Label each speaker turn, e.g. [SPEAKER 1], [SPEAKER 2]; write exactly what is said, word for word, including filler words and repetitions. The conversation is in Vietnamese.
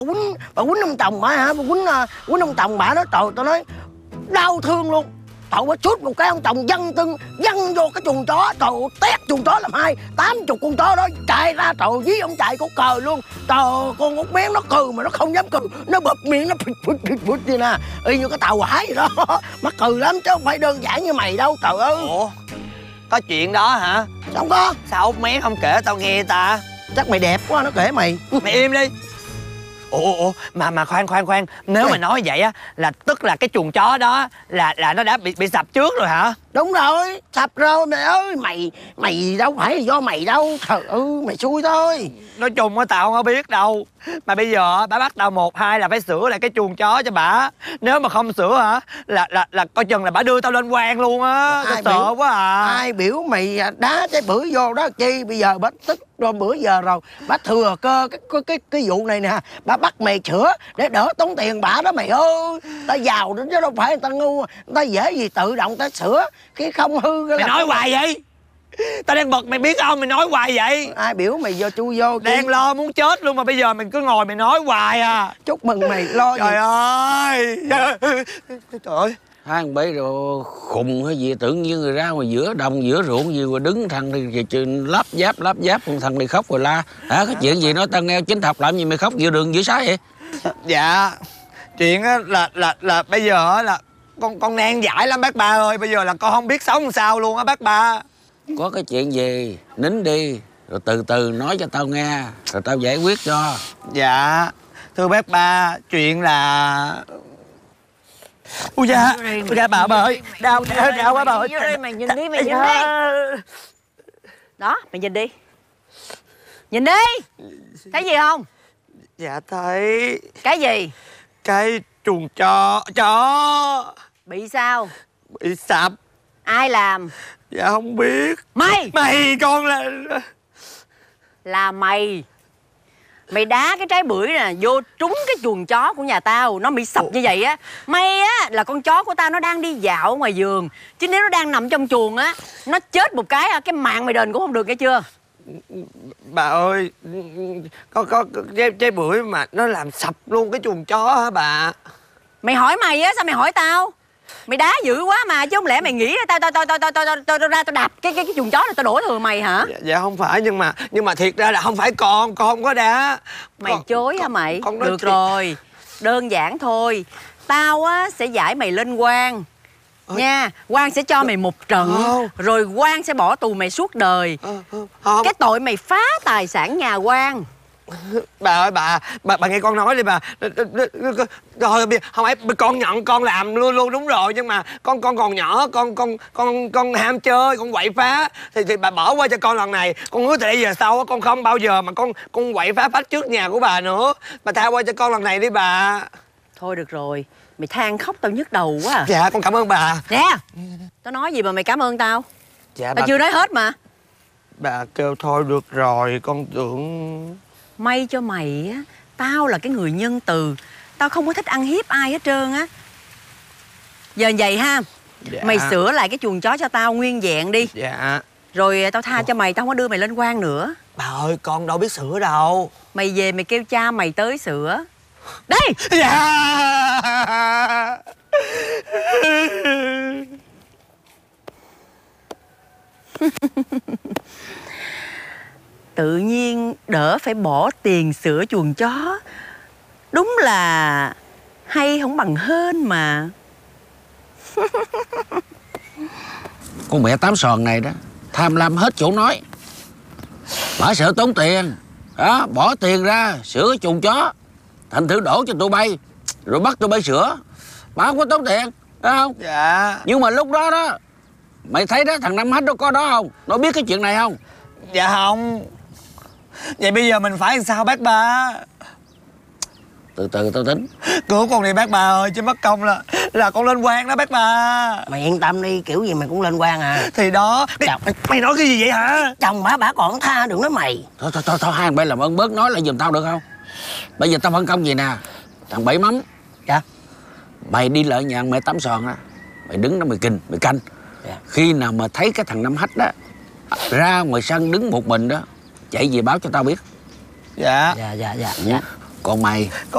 [SPEAKER 1] quýnh bà quýnh ông chồng bả hả? Bà quýnh quýnh ông chồng bả đó, trời, tao nói đau thương luôn. Cậu có chút một cái ông chồng văng tưng văng vô cái chuồng chó, trời ơi, tét chuồng chó làm hai tám chục con chó đó chạy ra, trời ơi, dí ông chạy có cờ luôn. Trời ơi, con út bé nó cừ mà nó không dám cừ, nó bụp miệng nó phịch phịch phịch phịch như nè, y như cái tàu hỏa vậy đó. Mắc cừ lắm chứ không phải đơn giản như mày đâu, trời ơi.
[SPEAKER 2] Ủa, có chuyện đó hả?
[SPEAKER 1] Không có.
[SPEAKER 2] Sao út mé không kể tao nghe ta?
[SPEAKER 1] Chắc mày đẹp quá nó kể mày.
[SPEAKER 2] Mày im đi. Ủa, ủa, mà mà khoan khoan khoan, nếu mà nói vậy á là tức là cái chuồng chó đó là là nó đã bị bị sập trước rồi hả?
[SPEAKER 1] Đúng rồi, sập rồi mày ơi, mày mày đâu phải do mày đâu, trời ơi, mày xui thôi.
[SPEAKER 2] Nói chung á tao không biết đâu. Mà bây giờ bà bắt tao một hai là phải sửa lại cái chuồng chó cho bả. Nếu mà không sửa hả là là là coi chừng là bả đưa tao lên quan luôn á. Tao sợ quá à.
[SPEAKER 1] Ai biểu mày đá cái bữa vô đó chi, bây giờ bả tức rồi, bữa giờ rồi bả thừa cơ cái cái cái, cái vụ này nè, bả bắt mày sửa để đỡ tốn tiền bả đó mày ơi. Ta giàu đó chứ đâu phải người ta ngu, người ta dễ gì tự động ta sửa cái không hư.
[SPEAKER 2] Mày nói hoài vậy? Tao đang bực mày biết không, mày nói hoài vậy?
[SPEAKER 1] Ai biểu mày vô chui vô chui.
[SPEAKER 2] Đang lo muốn chết luôn mà bây giờ mày cứ ngồi mày nói hoài à.
[SPEAKER 1] Chúc mừng mày lo
[SPEAKER 2] Trời
[SPEAKER 1] gì.
[SPEAKER 2] ơi. Trời ơi.
[SPEAKER 3] Hai thằng bay rồi khùng hay gì, tự nhiên người ra ngoài giữa đồng giữa ruộng gì rồi đứng thằng này lắp giáp lắp giáp, con thằng này khóc rồi la hả? Có chuyện gì nói tao nghe chính thọc, làm gì mày khóc giữa đường giữa xá vậy?
[SPEAKER 2] Dạ chuyện á là là là bây giờ á là con con nan giải lắm bác ba ơi, bây giờ là con không biết sống làm sao luôn á bác ba.
[SPEAKER 3] Có cái chuyện gì nín đi rồi từ từ nói cho tao nghe rồi tao giải quyết cho.
[SPEAKER 2] Dạ thưa bác ba, chuyện là ui da, ui da bà bà ơi, đau đau, đau quá bà ơi.
[SPEAKER 4] Mày nhìn đi, mày nhìn đi. Đó, mày nhìn đi. Nhìn đi. Thấy gì không?
[SPEAKER 2] Dạ thấy
[SPEAKER 4] Cái gì?
[SPEAKER 2] cái chuồng chó chó
[SPEAKER 4] Bị sao?
[SPEAKER 2] bị sập.
[SPEAKER 4] Ai làm?
[SPEAKER 2] Dạ không biết.
[SPEAKER 4] Mày.
[SPEAKER 2] Mày con là
[SPEAKER 4] Là mày. Mày đá cái trái bưởi nè vô trúng cái chuồng chó của nhà tao, nó bị sập như vậy á. May á là con chó của tao nó đang đi dạo ở ngoài vườn, chứ nếu nó đang nằm trong chuồng á, nó chết một cái cái mạng mày đền cũng không được, nghe chưa?
[SPEAKER 2] bà ơi, có có trái, trái bưởi mà nó làm sập luôn cái chuồng chó hả bà?
[SPEAKER 4] Mày hỏi mày á, sao mày hỏi tao? Mày đá dữ quá mà, chứ không lẽ mày nghĩ tao tao tao tao tao tao tao tao ra tao đạp cái cái cái chuồng chó này tao đổ thừa mày hả?
[SPEAKER 2] Dạ, dạ không phải, nhưng mà nhưng mà thiệt ra là không phải con con không có đá.
[SPEAKER 4] Mày
[SPEAKER 2] con,
[SPEAKER 4] chối hả
[SPEAKER 2] con,
[SPEAKER 4] mày?
[SPEAKER 2] con nói
[SPEAKER 4] Được
[SPEAKER 2] thiệt.
[SPEAKER 4] rồi, đơn giản thôi. Tao á sẽ giải mày lên quan nha. Quan sẽ cho mày một trận,
[SPEAKER 2] Không.
[SPEAKER 4] rồi quan sẽ bỏ tù mày suốt đời.
[SPEAKER 2] Ờ, ờ, không.
[SPEAKER 4] Cái tội mày phá tài sản nhà quan.
[SPEAKER 2] Bà ơi bà bà bà nghe con nói đi bà. Rồi không phải con nhận con làm luôn luôn đúng rồi, nhưng mà con con còn nhỏ, con con con con ham chơi, con quậy phá thì thì bà bỏ qua cho con lần này. Con hứa từ đây giờ sau con không bao giờ mà con con quậy phá phách trước nhà của bà nữa. Bà tha qua cho con lần này đi bà.
[SPEAKER 4] Thôi được rồi, mày than khóc tao nhức đầu quá à.
[SPEAKER 2] Dạ con cảm ơn bà.
[SPEAKER 4] Nè, tao nói gì mà mày cảm ơn tao?
[SPEAKER 2] Dạ
[SPEAKER 4] Tao
[SPEAKER 2] bà
[SPEAKER 4] chưa nói hết mà.
[SPEAKER 2] bà kêu thôi được rồi, con tưởng.
[SPEAKER 4] May cho mày á, tao là cái người nhân từ, tao không có thích ăn hiếp ai hết trơn á. Giờ vậy ha,
[SPEAKER 2] Dạ.
[SPEAKER 4] mày sửa lại cái chuồng chó cho tao nguyên vẹn đi.
[SPEAKER 2] Dạ.
[SPEAKER 4] Rồi tao tha cho mày, tao không có đưa mày lên quan nữa.
[SPEAKER 2] Bà ơi con đâu biết sửa đâu.
[SPEAKER 4] Mày về mày kêu cha mày tới sửa. Đi.
[SPEAKER 2] Dạ.
[SPEAKER 4] Tự nhiên đỡ phải bỏ tiền sửa chuồng chó. Đúng là hay không bằng hên mà.
[SPEAKER 3] Con mẹ tám sòn này đó tham lam hết chỗ nói. Bà sợ tốn tiền đó, bỏ tiền ra sửa cái chuồng chó, thành thử đổ cho tụi bay rồi bắt tụi bay sửa. Bà không có tốn tiền, phải không?
[SPEAKER 2] Dạ.
[SPEAKER 3] Nhưng mà lúc đó đó mày thấy đó, thằng Năm Hết nó có đó không? Nó biết cái chuyện này không?
[SPEAKER 2] Dạ không. Vậy bây giờ mình phải làm sao bác ba?
[SPEAKER 3] Từ từ tao tính.
[SPEAKER 2] Cứu con đi bác ba ơi, chứ mất công là là con lên quan đó bác ba.
[SPEAKER 1] Mày yên tâm đi, kiểu gì mày cũng lên quan à.
[SPEAKER 2] Thì đó.
[SPEAKER 1] Chồng,
[SPEAKER 2] Mày nói cái gì vậy hả?
[SPEAKER 1] chồng bả bả còn tha, đừng nói mày.
[SPEAKER 3] Thôi thôi thôi, thôi hai thằng bay làm ơn bớt nói lại giùm tao được không? Bây giờ tao phân công gì nè. Thằng Bảy Mắm.
[SPEAKER 1] Dạ.
[SPEAKER 3] Mày đi lại nhà mẹ Tám Sòn á, mày đứng đó mày kinh, mày canh.
[SPEAKER 1] Dạ.
[SPEAKER 3] Khi nào mà thấy cái thằng Năm Hách đó ra ngoài sân đứng một mình đó, chạy về báo cho tao biết.
[SPEAKER 2] Dạ.
[SPEAKER 1] Dạ dạ dạ
[SPEAKER 3] Ừ. Còn mày